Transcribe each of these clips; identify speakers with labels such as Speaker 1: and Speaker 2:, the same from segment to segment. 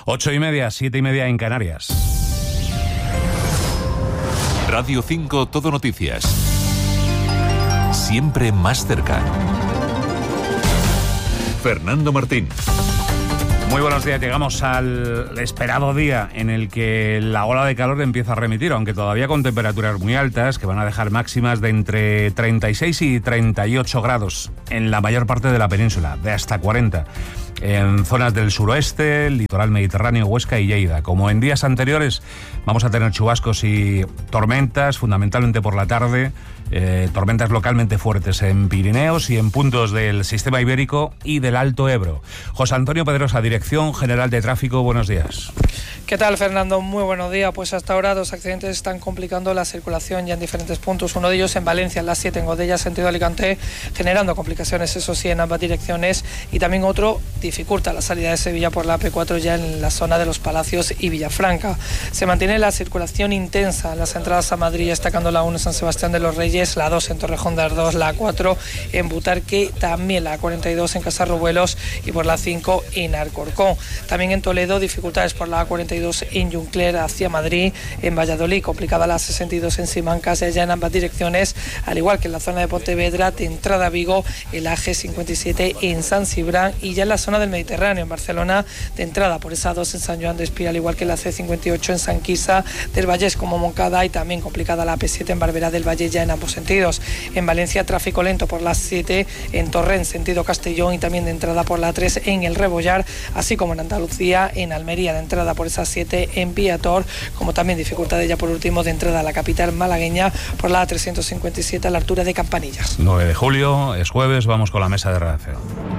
Speaker 1: 8:30, 7:30 en Canarias.
Speaker 2: Radio 5 Todo Noticias. Siempre más cerca. Fernando Martín.
Speaker 1: Muy buenos días, llegamos al esperado día en el que la ola de calor empieza a remitir, aunque todavía con temperaturas muy altas que van a dejar máximas de entre 36 y 38 grados en la mayor parte de la península, de hasta 40. En zonas del suroeste, el litoral mediterráneo, Huesca y Lleida. Como en días anteriores, vamos a tener chubascos y tormentas, fundamentalmente por la tarde, tormentas localmente fuertes en Pirineos y en puntos del sistema ibérico y del Alto Ebro. José Antonio Pedrosa, Dirección General de Tráfico, buenos días.
Speaker 3: ¿Qué tal, Fernando? Muy buenos días. Pues hasta ahora 2 accidentes están complicando la circulación ya en diferentes puntos. Uno de ellos en Valencia, en la 7, en Godella, sentido Alicante, generando complicaciones, eso sí, en ambas direcciones. Y también otro dificulta la salida de Sevilla por la AP4 ya en la zona de Los Palacios y Villafranca. Se mantiene la circulación intensa en las entradas a Madrid, destacando la 1 en San Sebastián de los Reyes, la 2 en Torrejón de Ardoz, la 4 en Butarque, también la 42 en Casarruelos y por la 5 en Alcorcón. También en Toledo, dificultades por la A42 en Juncler hacia Madrid, en Valladolid, complicada la 62 en Simancas, ya en ambas direcciones, al igual que en la zona de Pontevedra, de entrada a Vigo, el AG57 en San Cibrán y ya en la zona del Mediterráneo, en Barcelona, de entrada por esa 2 en San Joan de Espí, al igual que la C58 en San Quirze del Vallès como Moncada y también complicada la AP7 en Barberá del Valle ya en ambos sentidos. En Valencia, tráfico lento por la 7 en Torrent, sentido Castellón y también de entrada por la 3 en El Rebollar, así como en Andalucía, en Almería, de entrada por esa 7 en Piator, como también dificultades ya por último de entrada a la capital malagueña por la 357 a la altura de Campanillas.
Speaker 1: 9 de julio, es jueves, vamos con la mesa de redacción.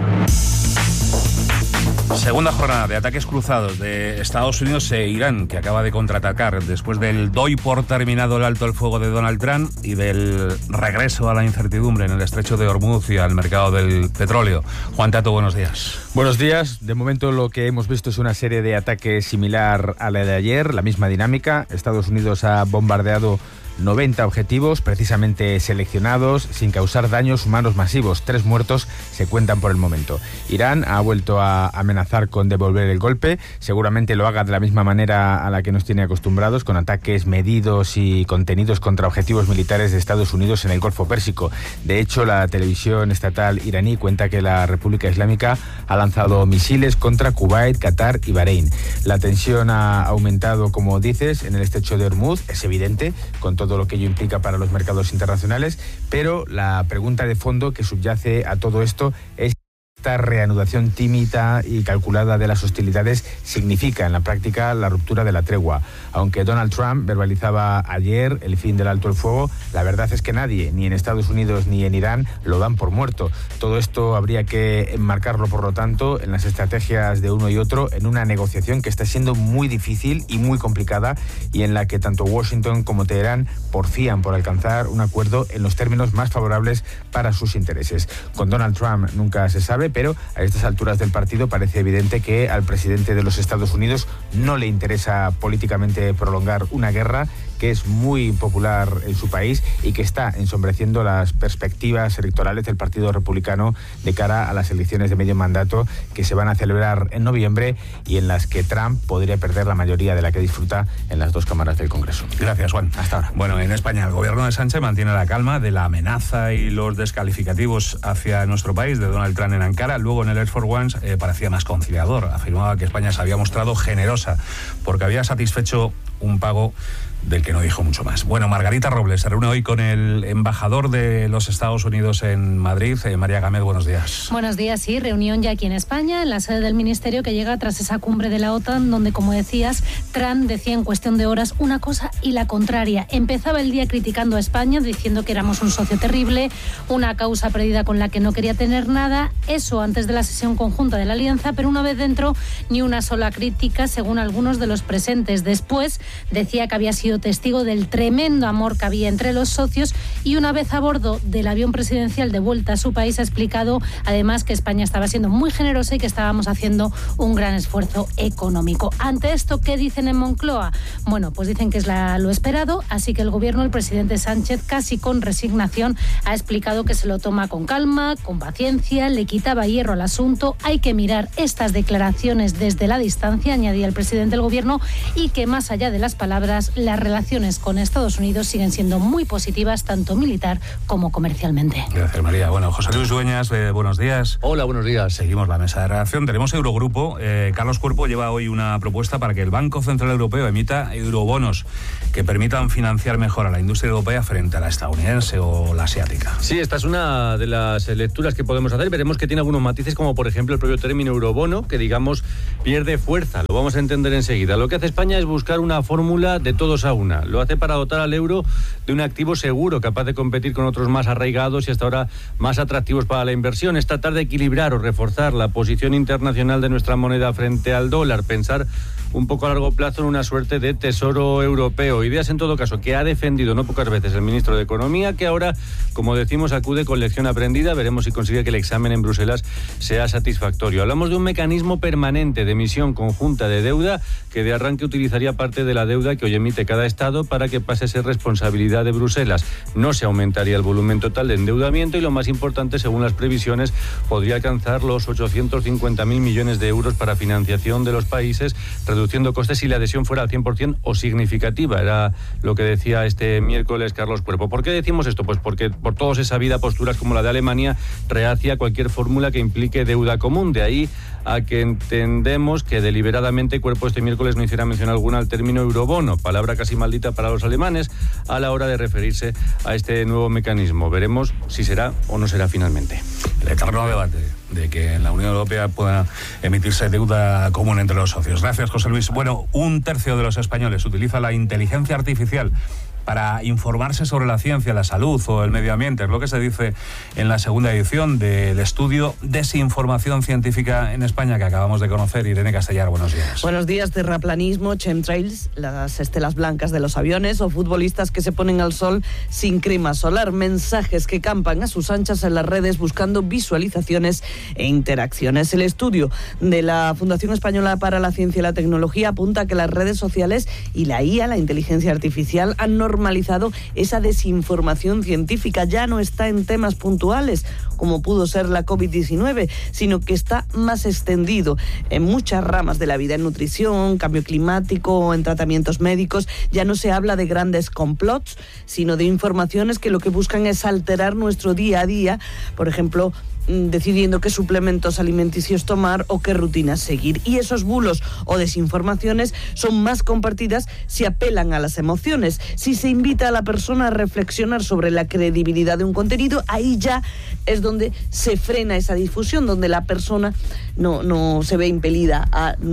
Speaker 1: Segunda jornada de ataques cruzados de Estados Unidos e Irán, que acaba de contraatacar después del doy por terminado el alto el fuego de Donald Trump y del regreso a la incertidumbre en el estrecho de Hormuz y al mercado del petróleo. Juan Tato, buenos días.
Speaker 4: Buenos días. De momento lo que hemos visto es una serie de ataques similar a la de ayer, la misma dinámica. Estados Unidos ha bombardeado 90 objetivos precisamente seleccionados sin causar daños humanos masivos. 3 muertos se cuentan por el momento. Irán ha vuelto a amenazar con devolver el golpe. Seguramente lo haga de la misma manera a la que nos tiene acostumbrados, con ataques medidos y contenidos contra objetivos militares de Estados Unidos en el Golfo Pérsico. De hecho, la televisión estatal iraní cuenta que la República Islámica ha lanzado misiles contra Kuwait, Qatar y Bahrein. La tensión ha aumentado, como dices, en el estrecho de Hormuz. Es evidente, con todo lo que ello implica para los mercados internacionales, pero la pregunta de fondo que subyace a todo esto es: esta reanudación tímida y calculada de las hostilidades significa en la práctica la ruptura de la tregua. Aunque Donald Trump verbalizaba ayer el fin del alto el fuego, la verdad es que nadie, ni en Estados Unidos ni en Irán, lo dan por muerto. Todo esto habría que enmarcarlo, por lo tanto, en las estrategias de uno y otro, en una negociación que está siendo muy difícil y muy complicada y en la que tanto Washington como Teherán porfían por alcanzar un acuerdo en los términos más favorables para sus intereses. Con Donald Trump nunca se sabe, pero a estas alturas del partido parece evidente que al presidente de los Estados Unidos no le interesa políticamente prolongar una guerra que es muy popular en su país y que está ensombreciendo las perspectivas electorales del Partido Republicano de cara a las elecciones de medio mandato que se van a celebrar en noviembre y en las que Trump podría perder la mayoría de la que disfruta en las 2 cámaras del Congreso.
Speaker 1: Gracias, Juan.
Speaker 4: Hasta ahora.
Speaker 1: Bueno, en España el gobierno de Sánchez mantiene la calma de la amenaza y los descalificativos hacia nuestro país de Donald Trump en Ankara. Luego en el Air Force One parecía más conciliador. Afirmaba que España se había mostrado generosa porque había satisfecho un pago del que no dijo mucho más. Bueno, Margarita Robles se reúne hoy con el embajador de los Estados Unidos en Madrid. María Gámez, buenos días.
Speaker 5: Buenos días, sí, reunión ya aquí en España, en la sede del Ministerio, que llega tras esa cumbre de la OTAN, donde, como decías, Trump decía en cuestión de horas una cosa y la contraria. Empezaba el día criticando a España, diciendo que éramos un socio terrible, una causa perdida con la que no quería tener nada, eso antes de la sesión conjunta de la Alianza, pero una vez dentro, ni una sola crítica, según algunos de los presentes. Después, decía que había sido testigo del tremendo amor que había entre los socios y una vez a bordo del avión presidencial de vuelta a su país ha explicado además que España estaba siendo muy generosa y que estábamos haciendo un gran esfuerzo económico. Ante esto, ¿qué dicen en Moncloa? Bueno, pues dicen que es lo esperado, así que el gobierno, el presidente Sánchez, casi con resignación, ha explicado que se lo toma con calma, con paciencia, le quitaba hierro al asunto, hay que mirar estas declaraciones desde la distancia, añadía el presidente del gobierno, y que más allá de las palabras, las relaciones con Estados Unidos siguen siendo muy positivas, tanto militar como comercialmente.
Speaker 1: Gracias, María. Bueno, José Luis Dueñas, buenos días.
Speaker 6: Hola, buenos días.
Speaker 1: Seguimos la mesa de redacción. Tenemos Eurogrupo. Carlos Cuerpo lleva hoy una propuesta para que el Banco Central Europeo emita eurobonos que permitan financiar mejor a la industria europea frente a la estadounidense o la asiática.
Speaker 6: Sí, esta es una de las lecturas que podemos hacer. Veremos que tiene algunos matices, como por ejemplo el propio término eurobono, que digamos pierde fuerza. Lo vamos a entender enseguida. Lo que hace España es buscar una fórmula de todos a una. Lo hace para dotar al euro de un activo seguro, capaz de competir con otros más arraigados y hasta ahora más atractivos para la inversión. Es tratar de equilibrar o reforzar la posición internacional de nuestra moneda frente al dólar. Pensar un poco a largo plazo en una suerte de tesoro europeo. Ideas, en todo caso, que ha defendido no pocas veces el ministro de Economía, que ahora, como decimos, acude con lección aprendida. Veremos si consigue que el examen en Bruselas sea satisfactorio. Hablamos de un mecanismo permanente de emisión conjunta de deuda que de arranque utilizaría parte de la deuda que hoy emite cada Estado para que pase a ser responsabilidad de Bruselas. No se aumentaría el volumen total de endeudamiento y, lo más importante, según las previsiones, podría alcanzar los 850.000 millones de euros para financiación de los países, reduciendo costes si la adhesión fuera al 100% o significativa. Era lo que decía este miércoles Carlos Cuerpo. ¿Por qué decimos esto? Pues porque por todos es sabida posturas como la de Alemania rehacia cualquier fórmula que implique deuda común. De ahí a que entendemos que deliberadamente Cuerpo este miércoles no hiciera mención alguna al término eurobono, palabra casi maldita para los alemanes a la hora de referirse a este nuevo mecanismo. Veremos si será o no será finalmente.
Speaker 1: El eterno debate de que en la Unión Europea pueda emitirse deuda común entre los socios. Gracias, José Luis. Bueno, 1/3 de los españoles utiliza la inteligencia artificial para informarse sobre la ciencia, la salud o el medio ambiente. Es lo que se dice en la segunda edición del estudio Desinformación Científica en España, que acabamos de conocer. Irene Castellar, buenos días.
Speaker 7: Buenos días. Terraplanismo, chemtrails, las estelas blancas de los aviones o futbolistas que se ponen al sol sin crema solar. Mensajes que campan a sus anchas en las redes buscando visualizaciones e interacciones. El estudio de la Fundación Española para la Ciencia y la Tecnología apunta que las redes sociales y la IA, la inteligencia artificial, han normalizado esa desinformación científica. Ya no está en temas puntuales, como pudo ser la COVID-19, sino que está más extendido en muchas ramas de la vida, en nutrición, cambio climático, en tratamientos médicos. Ya no se habla de grandes complots, sino de informaciones que lo que buscan es alterar nuestro día a día, por ejemplo, decidiendo qué suplementos alimenticios tomar o qué rutinas seguir. Y esos bulos o desinformaciones son más compartidas si apelan a las emociones. Si se invita a la persona a reflexionar sobre la credibilidad de un contenido, ahí ya es donde se frena esa difusión, donde la persona no se ve impelida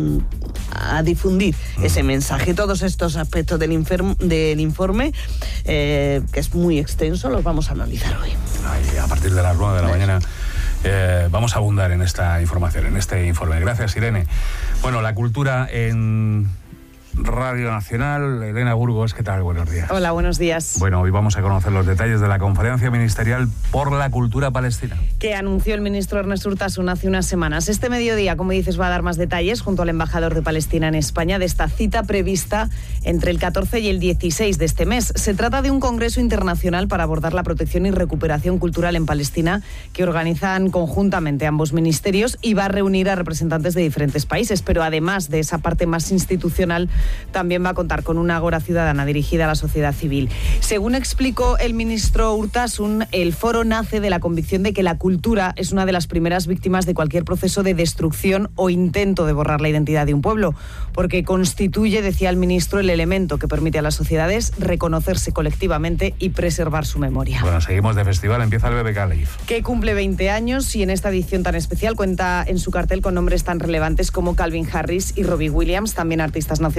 Speaker 7: a difundir ese mensaje. Todos estos aspectos del informe, que es muy extenso, los vamos a analizar hoy.
Speaker 1: A partir de las 9 de la mañana vamos a abundar en esta información, en este informe. Gracias, Irene. Bueno, la cultura en Radio Nacional. Elena Burgos, ¿qué tal? Buenos días.
Speaker 8: Hola, buenos días.
Speaker 1: Bueno, hoy vamos a conocer los detalles de la conferencia ministerial por la cultura palestina,
Speaker 8: que anunció el ministro Ernest Urtasun hace unas semanas. Este mediodía, como dices, va a dar más detalles junto al embajador de Palestina en España de esta cita prevista entre el 14 y el 16 de este mes. Se trata de un congreso internacional para abordar la protección y recuperación cultural en Palestina que organizan conjuntamente ambos ministerios y va a reunir a representantes de diferentes países, pero además de esa parte más institucional, también va a contar con una ágora ciudadana dirigida a la sociedad civil. Según explicó el ministro Urtasun, el foro nace de la convicción de que la cultura es una de las primeras víctimas de cualquier proceso de destrucción o intento de borrar la identidad de un pueblo, porque constituye, decía el ministro, el elemento que permite a las sociedades reconocerse colectivamente y preservar su memoria.
Speaker 1: Bueno, seguimos de festival, empieza el BBK Live,
Speaker 8: que cumple 20 años y en esta edición tan especial cuenta en su cartel con nombres tan relevantes como Calvin Harris y Robbie Williams, también artistas nacionales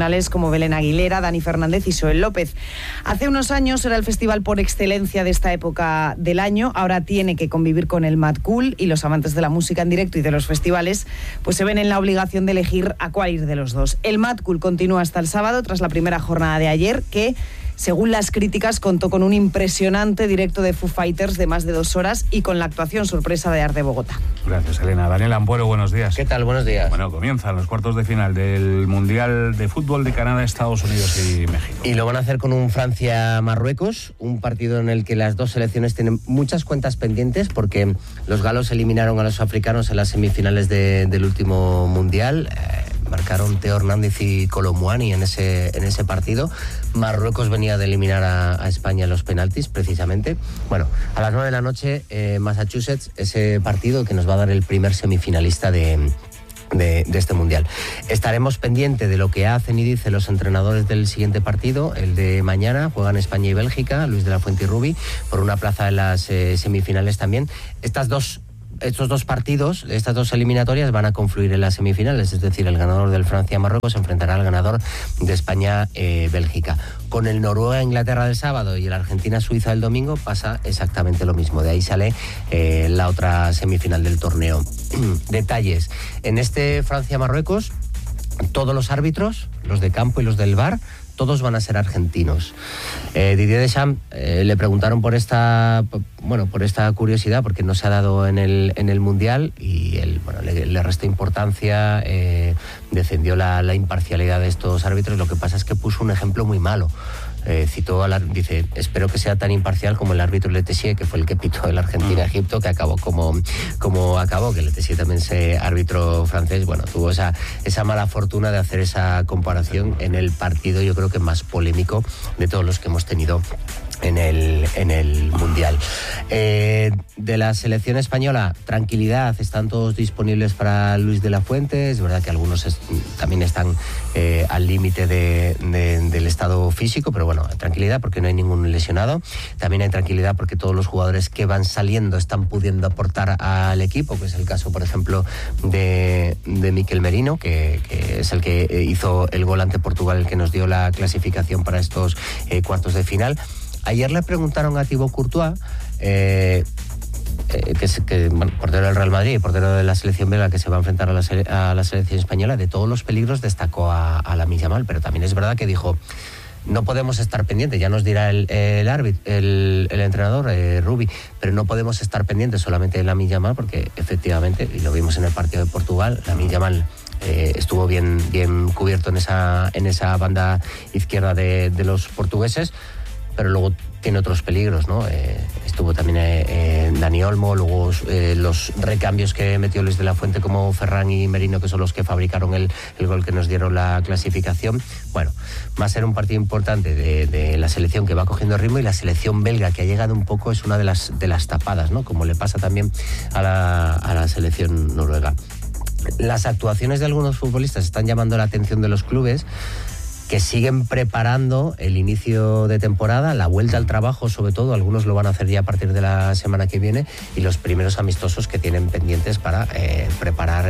Speaker 8: internacionales como Belén Aguilera, Dani Fernández y Soel López. Hace unos años era el festival por excelencia de esta época del año, ahora tiene que convivir con el Mad Cool, y los amantes de la música en directo y de los festivales pues se ven en la obligación de elegir a cuál ir de los dos. El Mad Cool continúa hasta el sábado tras la primera jornada de ayer, que según las críticas contó con un impresionante directo de Foo Fighters de más de 2 horas y con la actuación sorpresa de Art de Bogotá.
Speaker 1: Gracias, Elena. Daniel Ampuero, buenos días.
Speaker 9: ¿Qué tal? Buenos días.
Speaker 1: Bueno, comienzan los cuartos de final del Mundial de Fútbol de Canadá, Estados Unidos y México.
Speaker 9: Y lo van a hacer con un Francia-Marruecos, un partido en el que las dos selecciones tienen muchas cuentas pendientes, porque los galos eliminaron a los africanos en las semifinales del último Mundial. Marcaron Teo Hernández y Colomwani en ese partido. Marruecos venía de eliminar a España en los penaltis, precisamente. Bueno, a las 9 de la noche, Massachusetts, ese partido que nos va a dar el primer semifinalista de este Mundial. Estaremos pendientes de lo que hacen y dicen los entrenadores del siguiente partido, el de mañana. Juegan España y Bélgica, Luis de la Fuente y Rubi, por una plaza en las semifinales también. Estos dos partidos, estas dos eliminatorias van a confluir en las semifinales, es decir, el ganador del Francia-Marruecos se enfrentará al ganador de España-Bélgica. Con el Noruega-Inglaterra del sábado y el Argentina-Suiza del domingo pasa exactamente lo mismo. De ahí sale la otra semifinal del torneo. Detalles. En este Francia-Marruecos, todos los árbitros, los de campo y los del VAR, todos van a ser argentinos. Didier Deschamps le preguntaron por esta curiosidad, porque no se ha dado en el Mundial, y él le restó importancia, defendió la imparcialidad de estos árbitros. Lo que pasa es que puso un ejemplo muy malo. Dice, espero que sea tan imparcial como el árbitro Le Tessier, que fue el que pitó el Argentina-Egipto, que acabó como acabó, que Le Tessier también es árbitro francés. Bueno, tuvo esa mala fortuna de hacer esa comparación en el partido, yo creo que más polémico de todos los que hemos tenido en el Mundial. De la selección española, tranquilidad, están todos disponibles para Luis de la Fuente. Es verdad que algunos también están al límite del estado físico, pero bueno, tranquilidad porque no hay ningún lesionado. También hay tranquilidad porque todos los jugadores que van saliendo están pudiendo aportar al equipo, que es el caso, por ejemplo, de Mikel Merino, que es el que hizo el gol ante Portugal, el que nos dio la clasificación para estos cuartos de final. Ayer le preguntaron a Thibaut Courtois, portero del Real Madrid y portero de la selección belga, que se va a enfrentar a la selección española, de todos los peligros destacó a Lamine Yamal, pero también es verdad que dijo, no podemos estar pendientes, ya nos dirá el entrenador, Rubi, pero no podemos estar pendientes solamente de Lamine Yamal, porque efectivamente, y lo vimos en el partido de Portugal, Lamine Yamal estuvo bien cubierto en esa banda izquierda de los portugueses, pero luego tiene otros peligros, ¿no? Estuvo también Dani Olmo, luego los recambios que metió Luis de la Fuente, como Ferran y Merino, que son los que fabricaron el gol que nos dieron la clasificación. Bueno, va a ser un partido importante de la selección, que va cogiendo ritmo, y la selección belga, que ha llegado un poco, es una de las tapadas, ¿no? Como le pasa también a la selección noruega. Las actuaciones de algunos futbolistas están llamando la atención de los clubes, que siguen preparando el inicio de temporada, la vuelta al trabajo, sobre todo. Algunos lo van a hacer ya a partir de la semana que viene, y los primeros amistosos que tienen pendientes para preparar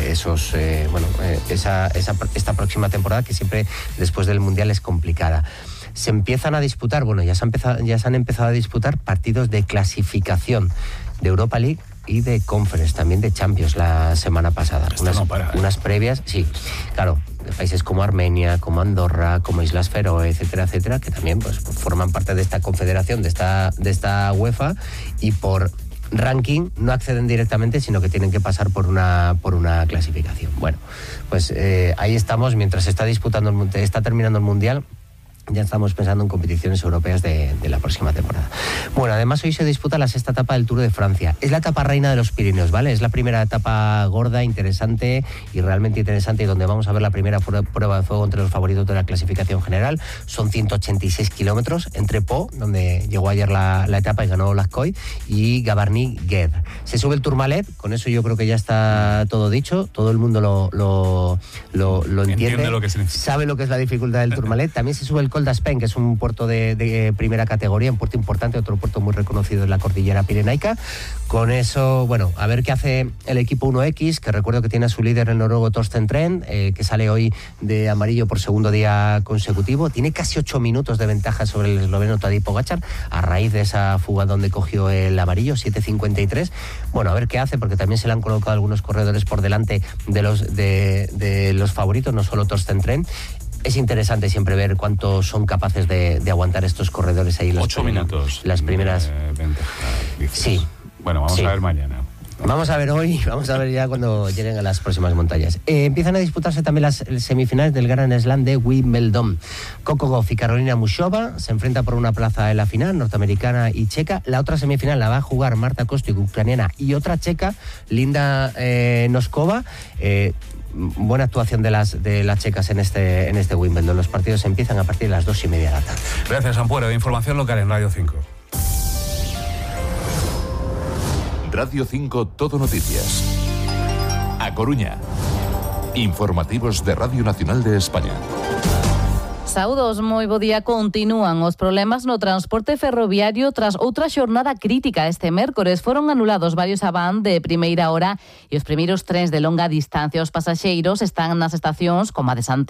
Speaker 9: esta próxima temporada, que siempre después del Mundial es complicada. Se empiezan a disputar, ya se han empezado a disputar partidos de clasificación de Europa League y de Conference, también de Champions la semana pasada. Unas previas, sí, claro, de países como Armenia, como Andorra, como Islas Feroe, etcétera, etcétera, que también pues forman parte de esta confederación, de esta UEFA, y por ranking no acceden directamente, sino que tienen que pasar por una clasificación. Bueno, pues ahí estamos, mientras está terminando el Mundial. Ya estamos pensando en competiciones europeas de la próxima temporada. Bueno, además hoy se disputa la sexta etapa del Tour de Francia. Es la etapa reina de los Pirineos, ¿vale? Es la primera etapa gorda, interesante y realmente interesante, y donde vamos a ver la primera prueba de fuego entre los favoritos de la clasificación general. Son 186 kilómetros entre Po, donde llegó ayer la etapa y ganó Lascoy, y Gavarnie-Guedre. Se sube el Tourmalet, con eso yo creo que ya está todo dicho. Todo el mundo lo entiende, lo que sabe lo que es la dificultad del Tourmalet. También se sube el Col d'Aspén, que es un puerto de primera categoría, un puerto importante, otro puerto muy reconocido en la cordillera pirenaica. Con eso, bueno, a ver qué hace el equipo 1X, que recuerdo que tiene a su líder el noruego Torsten Trend, que sale hoy de amarillo por segundo día consecutivo. Tiene casi 8 minutos de ventaja sobre el esloveno Tadej Pogačar a raíz de esa fuga donde cogió el amarillo, 7.53. Bueno, a ver qué hace, porque también se le han colocado algunos corredores por delante de los favoritos, no solo Torsten Trend. Es interesante siempre ver cuánto son capaces de aguantar estos corredores ahí.
Speaker 1: 8 minutos.
Speaker 9: Las primeras.
Speaker 1: Ventaja, dices.
Speaker 9: Sí.
Speaker 1: Bueno, vamos a ver mañana.
Speaker 9: Vamos a ver hoy, vamos a ver ya cuando lleguen a las próximas montañas. Empiezan a disputarse también las semifinales del Grand Slam de Wimbledon. Coco Gauff y Carolina Muchova se enfrentan por una plaza en la final, norteamericana y checa. La otra semifinal la va a jugar Marta Kostyuk, ucraniana, y otra checa, Linda Noskova. Buena actuación de las checas en este Wimbledon. Los partidos empiezan a partir de las 2:30 de la tarde.
Speaker 1: Gracias, Ampuero. Información local en Radio 5.
Speaker 2: Radio 5 Todo Noticias. A Coruña. Informativos de Radio Nacional de España.
Speaker 10: Saúdos, moi bo día. Continúan os problemas no transporte ferroviario tras outra xornada crítica. Este mércores foron anulados varios aván de primeira hora e os primeiros trens de longa distancia. Os pasaxeiros están nas estacións como a de Santiago,